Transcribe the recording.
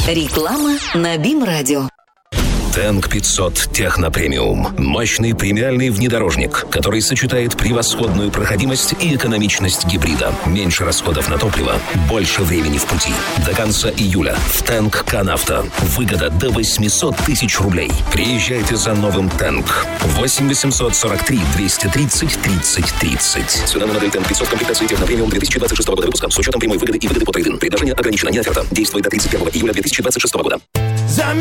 Реклама на БИМ-радио. Тэнк 500 Техно Премиум. Мощный премиальный внедорожник, который сочетает превосходную проходимость и экономичность гибрида. Меньше расходов на топливо, больше времени в пути. До конца июля в Тэнк Канавто. Выгода до 800 тысяч рублей. Приезжайте за новым Тэнк. 8 843 230 30 30. Цена на модель Тэнк 500 комплектации Техно Премиум 2026 года выпуска. С учетом прямой выгоды и выгоды по трейд-ин. Предложение ограничено. Не оферта. Действует до 31 июля 2026 года.